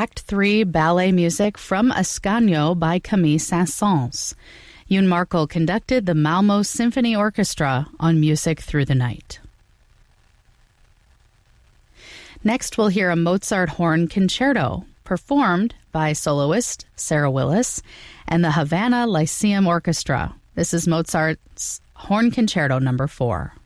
Act 3 ballet music from Ascanio by Camille Saint-Saëns. Yoon Markel conducted the Malmo Symphony Orchestra on Music Through the Night. Next, we'll hear a Mozart horn concerto, performed by soloist Sarah Willis and the Havana Lyceum Orchestra. This is Mozart's Horn Concerto No. 4.